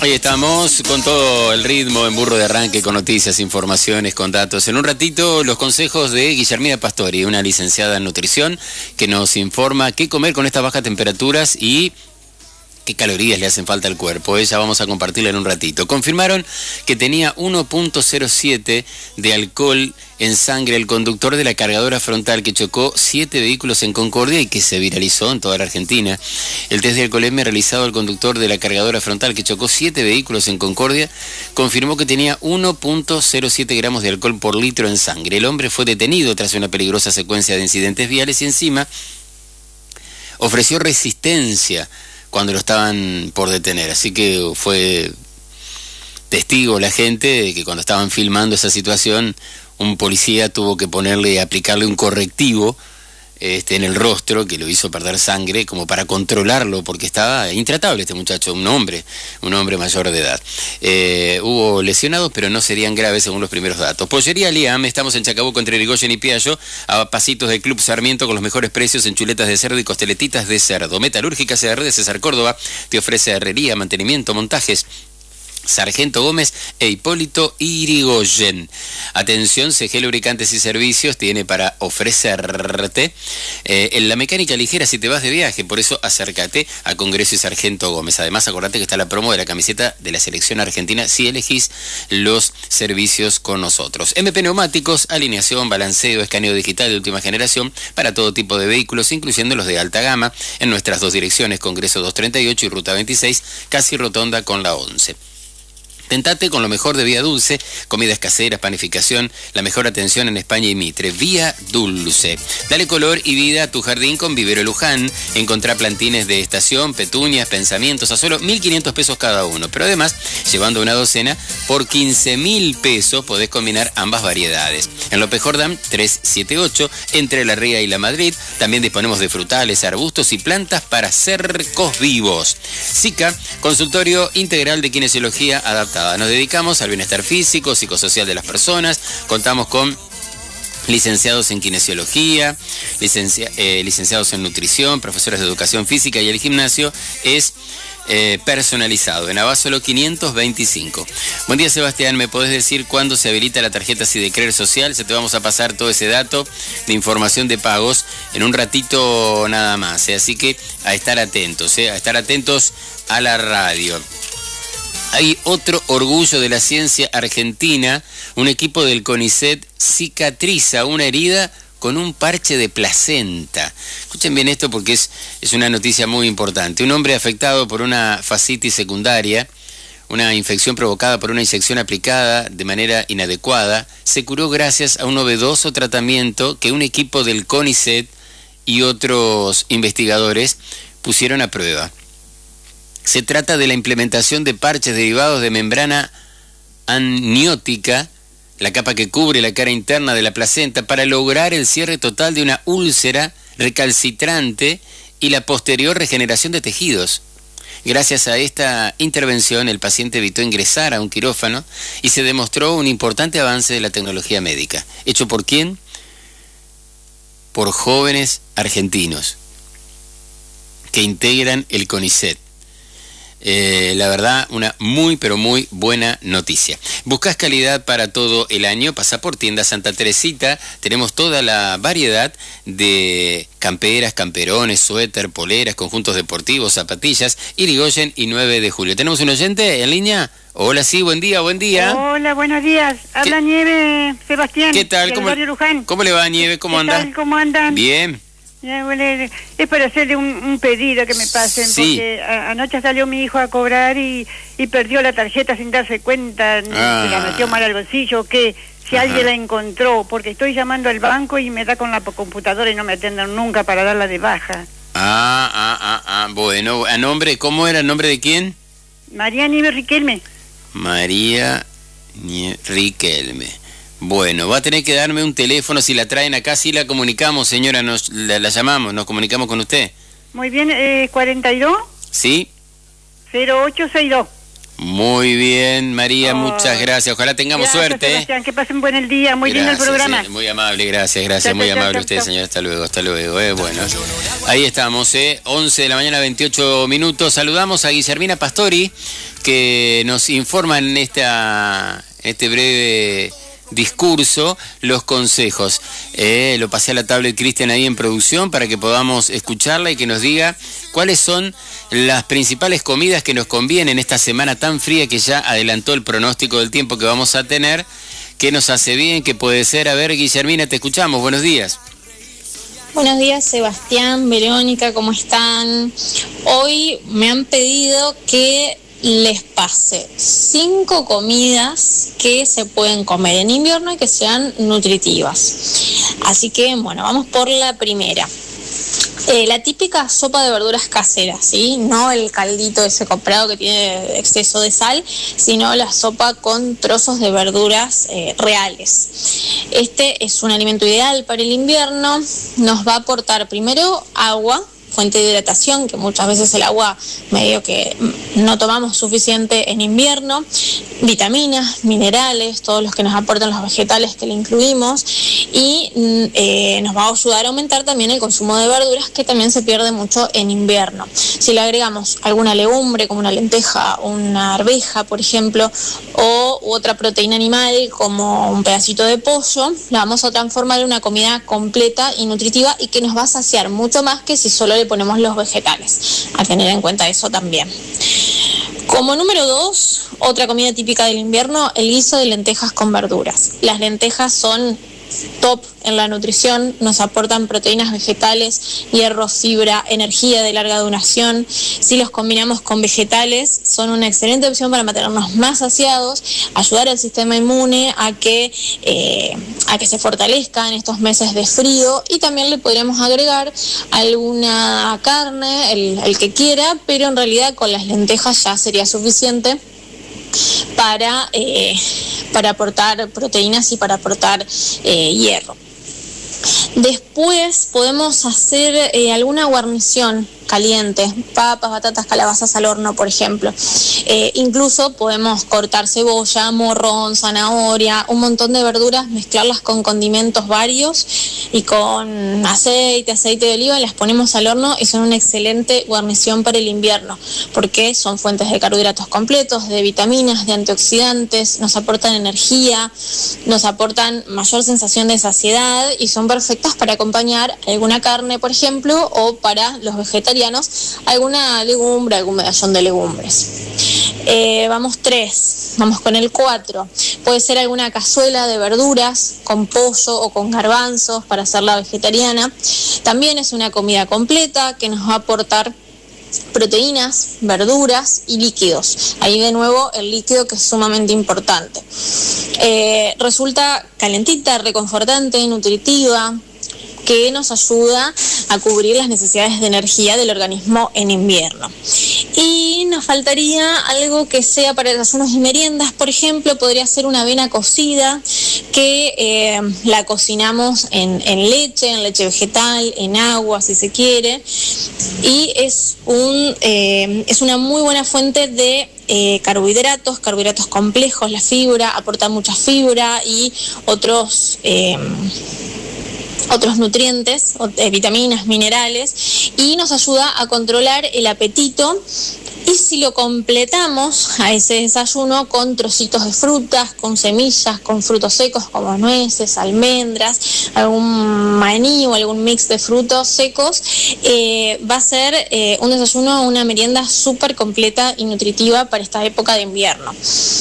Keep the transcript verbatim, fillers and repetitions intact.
Ahí estamos con todo el ritmo en Burro de Arranque, con noticias, informaciones, con datos. En un ratito los consejos de Guillermina Pastori, una licenciada en nutrición, que nos informa qué comer con estas bajas temperaturas y qué calorías le hacen falta al cuerpo. Ella vamos a compartirla en un ratito. Confirmaron que tenía uno punto cero siete de alcohol en sangre el conductor de la cargadora frontal que chocó siete vehículos en Concordia y que se viralizó en toda la Argentina. El test de alcoholemia realizado al conductor de la cargadora frontal que chocó siete vehículos en Concordia confirmó que tenía uno punto cero siete gramos de alcohol por litro en sangre. El hombre fue detenido tras una peligrosa secuencia de incidentes viales y encima ofreció resistencia cuando lo estaban por detener, así que fue testigo la gente de que cuando estaban filmando esa situación, un policía tuvo que ponerle, aplicarle un correctivo este, en el rostro, que lo hizo perder sangre, como para controlarlo, porque estaba intratable este muchacho, un hombre, un hombre mayor de edad. Eh, hubo lesionados, pero no serían graves según los primeros datos. Pollería Liam, estamos en Chacabuco entre Irigoyen y Piallo, a pasitos del Club Sarmiento, con los mejores precios en chuletas de cerdo y costeletitas de cerdo. Metalúrgica C R de César Córdoba te ofrece herrería, mantenimiento, montajes. Sargento Gómez e Hipólito Irigoyen. Atención, C G Lubricantes y Servicios tiene para ofrecerte eh, en la mecánica ligera si te vas de viaje, por eso acércate a Congreso y Sargento Gómez. Además, acordate que está la promo de la camiseta de la selección argentina si elegís los servicios con nosotros. M P Neumáticos, alineación, balanceo, escaneo digital de última generación para todo tipo de vehículos, incluyendo los de alta gama, en nuestras dos direcciones, Congreso doscientos treinta y ocho y Ruta veintiséis, casi rotonda con la once. Tentate con lo mejor de Vía Dulce, comidas caseras, panificación, la mejor atención en España y Mitre. Vía Dulce. Dale color y vida a tu jardín con Vivero Luján. Encontrá plantines de estación, petunias, pensamientos a solo mil quinientos pesos cada uno. Pero además, llevando una docena, por quince mil pesos podés combinar ambas variedades. En López Jordán, trescientos setenta y ocho, entre La Ría y La Madrid. También disponemos de frutales, arbustos y plantas para cercos vivos. SICA, consultorio integral de kinesiología adaptada. Nos dedicamos al bienestar físico, psicosocial de las personas. Contamos con licenciados en kinesiología, licencia, eh, licenciados en nutrición, profesores de educación física, y el gimnasio es eh, personalizado, en Abasolo quinientos veinticinco. Buen día, Sebastián, ¿me podés decir cuándo se habilita la tarjeta Sidecrer Social? Se te vamos a pasar todo ese dato de información de pagos en un ratito nada más, ¿eh? Así que a estar atentos, ¿eh? a estar atentos a la radio. Hay otro orgullo de la ciencia argentina. Un equipo del CONICET cicatriza una herida con un parche de placenta. Escuchen bien esto porque es, es una noticia muy importante. Un hombre afectado por una fascitis secundaria, una infección provocada por una inyección aplicada de manera inadecuada, se curó gracias a un novedoso tratamiento que un equipo del CONICET y otros investigadores pusieron a prueba. Se trata de la implementación de parches derivados de membrana amniótica, la capa que cubre la cara interna de la placenta, para lograr el cierre total de una úlcera recalcitrante y la posterior regeneración de tejidos. Gracias a esta intervención, el paciente evitó ingresar a un quirófano y se demostró un importante avance de la tecnología médica. ¿Hecho por quién? Por jóvenes argentinos que integran el CONICET. Eh, la verdad, una muy pero muy buena noticia. ¿Buscas calidad para todo el año? Pasa por Tienda Santa Teresita. Tenemos toda la variedad de camperas, camperones, suéter, poleras, conjuntos deportivos, zapatillas, Irigoyen y nueve de julio. ¿Tenemos un oyente en línea? Hola, sí, buen día, buen día. Hola, buenos días. Habla ¿Qué? Nieve, Sebastián. ¿Qué tal? ¿Cómo, Luján. ¿Cómo le va, Nieve? ¿Cómo ¿Qué anda? tal? ¿Cómo andan? Bien. Ya, bueno, es para hacerle un, un pedido que me pasen, sí. porque a, anoche salió mi hijo a cobrar y, y perdió la tarjeta sin darse cuenta, ah. se la metió mal al bolsillo, que si Ajá. alguien la encontró, porque estoy llamando al banco y me da con la computadora y no me atienden nunca para darla de baja. Ah, ah, ah, ah, bueno, ¿a nombre, cómo era el nombre de quién? María Nieves Riquelme. María Nie- Riquelme. Bueno, va a tener que darme un teléfono, si la traen acá, si la comunicamos, señora, nos la, la llamamos, nos comunicamos con usted. Muy bien, eh, cuarenta y dos. ¿Sí? cero ocho sesenta y dos. Muy bien, María, oh, muchas gracias. Ojalá tengamos gracias, suerte. Sebastián, que pasen buen el día, muy gracias, lindo el programa. Sí, muy amable, gracias, gracias, chao, muy chao, amable chao, usted, chao. señor. Hasta luego, hasta luego. Eh, bueno, ahí estamos, eh, once de la mañana, veintiocho minutos. Saludamos a Guillermina Pastori, que nos informan en esta, este breve discurso los consejos. Eh, lo pasé a la tablet Cristian ahí en producción para que podamos escucharla y que nos diga cuáles son las principales comidas que nos convienen en esta semana tan fría que ya adelantó el pronóstico del tiempo que vamos a tener, qué nos hace bien, qué puede ser. A ver, Guillermina, te escuchamos, buenos días. Buenos días, Sebastián, Verónica, ¿cómo están? Hoy me han pedido que les pase cinco comidas que se pueden comer en invierno y que sean nutritivas. Así que, bueno, vamos por la primera. Eh, la típica sopa de verduras caseras, ¿sí? No el caldito ese comprado que tiene exceso de sal, sino la sopa con trozos de verduras eh, reales. Este es un alimento ideal para el invierno. Nos va a aportar primero agua, fuente de hidratación, que muchas veces el agua medio que no tomamos suficiente en invierno, vitaminas, minerales, todos los que nos aportan los vegetales que le incluimos, y eh, nos va a ayudar a aumentar también el consumo de verduras, que también se pierde mucho en invierno. Si le agregamos alguna legumbre como una lenteja o una arveja, por ejemplo, o u otra proteína animal como un pedacito de pollo, la vamos a transformar en una comida completa y nutritiva y que nos va a saciar mucho más que si solo le ponemos los vegetales. A tener en cuenta eso también. Como número dos, otra comida típica del invierno, el guiso de lentejas con verduras. Las lentejas son top en la nutrición, nos aportan proteínas vegetales, hierro, fibra, energía de larga duración. Si los combinamos con vegetales, son una excelente opción para mantenernos más saciados, ayudar al sistema inmune a que, eh, a que se fortalezca en estos meses de frío, y también le podríamos agregar alguna carne, el, el que quiera, pero en realidad con las lentejas ya sería suficiente para, eh, para aportar proteínas y para aportar eh, hierro. Después podemos hacer eh, alguna guarnición caliente, papas, batatas, calabazas al horno, por ejemplo. Eh, incluso podemos cortar cebolla, morrón, zanahoria, un montón de verduras, mezclarlas con condimentos varios y con aceite, aceite de oliva, y las ponemos al horno y son una excelente guarnición para el invierno, porque son fuentes de carbohidratos completos, de vitaminas, de antioxidantes, nos aportan energía, nos aportan mayor sensación de saciedad y son perfectas para acompañar alguna carne, por ejemplo, o para los vegetarianos, alguna legumbre, algún medallón de legumbres. Eh, vamos tres, vamos con el cuatro. Puede ser alguna cazuela de verduras con pollo o con garbanzos para hacerla vegetariana. También es una comida completa que nos va a aportar proteínas, verduras y líquidos. Ahí de nuevo el líquido, que es sumamente importante. Eh, resulta calentita, reconfortante, nutritiva, que nos ayuda a cubrir las necesidades de energía del organismo en invierno. Y nos faltaría algo que sea para desayunos y meriendas, por ejemplo, podría ser una avena cocida, que eh, la cocinamos en, en leche, en leche vegetal, en agua si se quiere, y es, un, eh, es una muy buena fuente de eh, carbohidratos, carbohidratos complejos. La fibra aporta mucha fibra y otros... Eh, otros nutrientes, vitaminas, minerales, y nos ayuda a controlar el apetito. Y si lo completamos a ese desayuno con trocitos de frutas, con semillas, con frutos secos como nueces, almendras, algún maní o algún mix de frutos secos, eh, va a ser eh, un desayuno o una merienda súper completa y nutritiva para esta época de invierno.